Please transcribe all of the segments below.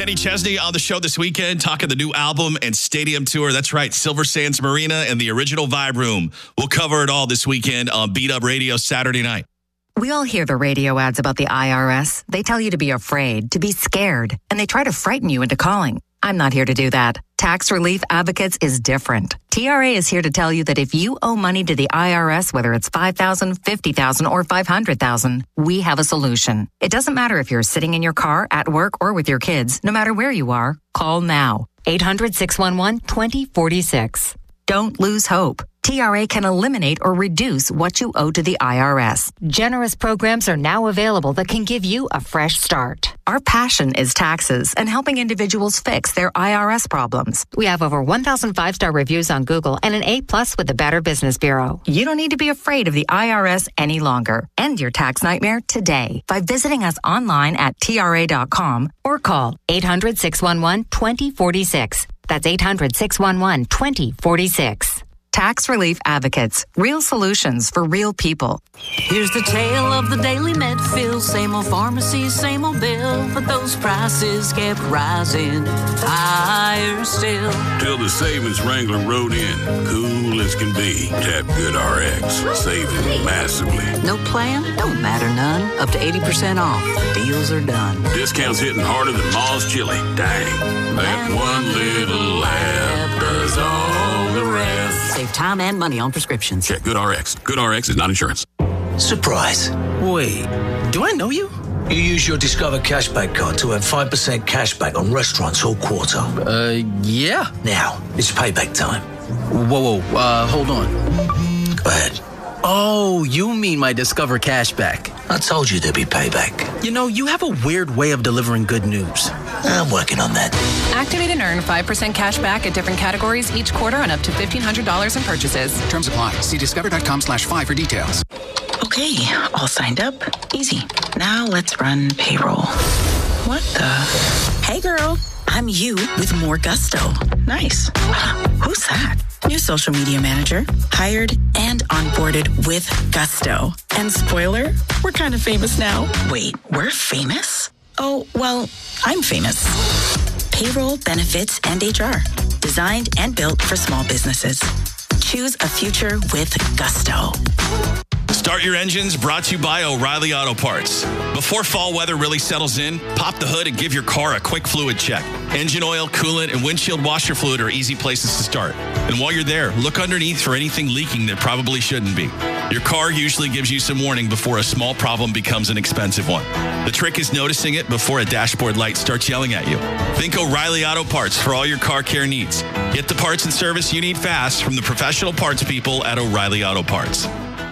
Kenny Chesney on the show this weekend, talking the new album and stadium tour. That's right, Silver Sands Marina and the original Vibe Room. We'll cover it all this weekend on Beat Up Radio Saturday night. We all hear the radio ads about the IRS. They tell you to be afraid, to be scared, and they try to frighten you into calling. I'm not here to do that. Tax Relief Advocates is different. TRA is here to tell you that if you owe money to the IRS, whether it's $5,000, $50,000, or $500,000, we have a solution. It doesn't matter if you're sitting in your car, at work, or with your kids. No matter where you are, call now. 800-611-2046. Don't lose hope. TRA can eliminate or reduce what you owe to the IRS. Generous programs are now available that can give you a fresh start. Our passion is taxes and helping individuals fix their IRS problems. We have over 1,000 five-star reviews on Google and an A+ with the Better Business Bureau. You don't need to be afraid of the IRS any longer. End your tax nightmare today by visiting us online at TRA.com or call 800-611-2046. That's 800-611-2046. Tax Relief Advocates. Real solutions for real people. Here's the tale of the Daily Medfield. Same old pharmacies, same old bill. But those prices kept rising higher still. Till the savings wrangler rode in. Cool as can be. Tap GoodRx. Saving massively. No plan? Don't matter none. Up to 80% off. Deals are done. Discounts hitting harder than Ma's chili. Dang. That one little app does all the rest. Save time and money on prescriptions. Check GoodRx. GoodRx is not insurance. Surprise. Wait, do I know you? You use your Discover Cashback card to earn 5% cashback on restaurants all quarter. Yeah. Now, it's payback time. Whoa, hold on. Go ahead. Oh, you mean my Discover Cashback. I told you there'd be payback. You know, you have a weird way of delivering good news. I'm working on that. Activate and earn 5% cash back at different categories each quarter on up to $1,500 in purchases. Terms apply. See discover.com/5 for details. Okay, all signed up. Easy. Now let's run payroll. What the? Hey girl, I'm you with more gusto. Nice. Who's that? New social media manager. Hired and onboarded with gusto. And spoiler, we're kind of famous now. Wait, we're famous? Oh, well, I'm famous. Payroll, benefits, and HR. Designed and built for small businesses. Choose a future with gusto. Start Your Engines brought to you by O'Reilly Auto Parts. Before fall weather really settles in, pop the hood and give your car a quick fluid check. Engine oil, coolant, and windshield washer fluid are easy places to start. And while you're there, look underneath for anything leaking that probably shouldn't be. Your car usually gives you some warning before a small problem becomes an expensive one. The trick is noticing it before a dashboard light starts yelling at you. Think O'Reilly Auto Parts for all your car care needs. Get the parts and service you need fast from the professional parts people at O'Reilly Auto Parts.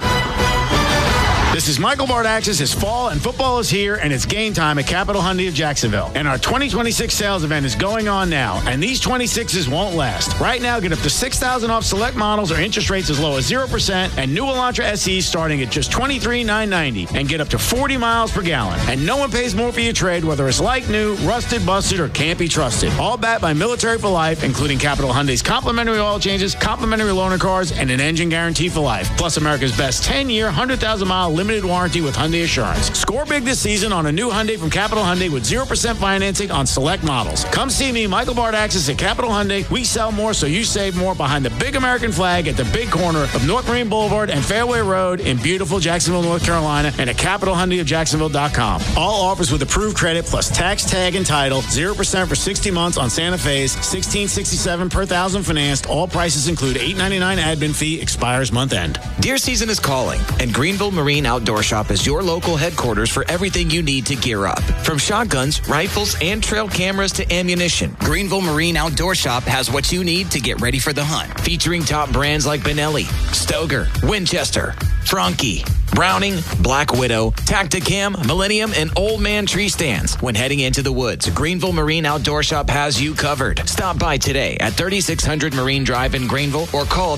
This is Michael Bardaxis. It's fall and football is here, and it's game time at Capital Hyundai of Jacksonville. And our 2026 sales event is going on now, and these 26s won't last. Right now, get up to $6,000 off select models or interest rates as low as 0%, and new Elantra SEs starting at just $23,990, and get up to 40 miles per gallon. And no one pays more for your trade, whether it's like new, rusted, busted, or can't be trusted. All backed by Military for Life, including Capital Hyundai's complimentary oil changes, complimentary loaner cars, and an engine guarantee for life. Plus America's best 10-year, 100,000-mile limited warranty with Hyundai Assurance. Score big this season on a new Hyundai from Capital Hyundai with 0% financing on select models. Come see me, Michael Bardaxis at Capital Hyundai. We sell more so you save more behind the big American flag at the big corner of North Marine Boulevard and Fairway Road in beautiful Jacksonville, North Carolina, and at CapitalHyundaiofJacksonville.com. All offers with approved credit plus tax, tag, and title. 0% for 60 months on Santa Fe's. $1,667 per thousand financed. All prices include $8.99 admin fee. Expires month end. Deer season is calling, and Greenville Marine Outdoor Shop is your local headquarters for everything you need to gear up. From shotguns, rifles, and trail cameras to ammunition, Greenville Marine Outdoor Shop has what you need to get ready for the hunt. Featuring top brands like Benelli, Stoeger, Winchester, Franke, Browning, Black Widow, Tacticam, Millennium, and Old Man tree stands. When heading into the woods, Greenville Marine Outdoor Shop has you covered. Stop by today at 3600 Marine Drive in Greenville or call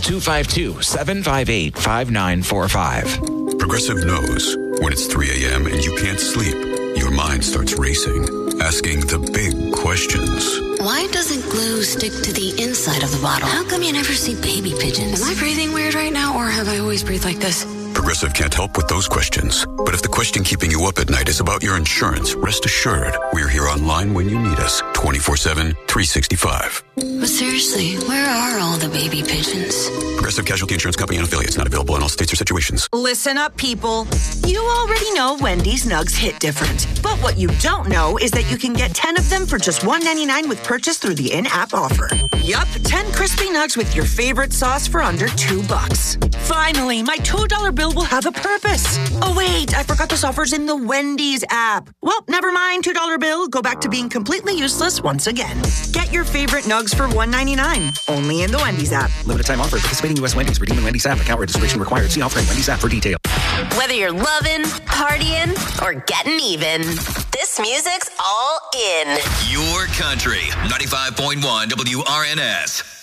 252-758-5945. Progressive knows when it's 3 a.m. and you can't sleep, your mind starts racing, asking the big questions. Why doesn't glue stick to the inside of the bottle? How come you never see baby pigeons? Am I breathing weird right now, or have I always breathed like this? Progressive can't help with those questions. But if the question keeping you up at night is about your insurance, rest assured, we're here online when you need us, 24/7, 365. But seriously, where are all the baby pigeons? Progressive Casualty Insurance Company and affiliates, not available in all states or situations. Listen up, people. You already know Wendy's Nugs hit different. But what you don't know is that you can get 10 of them for just $1.99 with purchase through the in-app offer. Yup, 10 crispy nugs with your favorite sauce for under $2. Finally, my $2 bill will have a purpose. Oh wait, I forgot this offer's in the Wendy's app. Well, never mind, $2 bill. Go back to being completely useless once again. Get your favorite nugs for $1.99. Only in the Wendy's app. Limited time offer. Participating U.S. Wendy's. Redeem in Wendy's app. Account registration required. See offer in Wendy's app for details. Whether you're loving, partying, or getting even, this music's all in. Your country. 95.1 WRNS.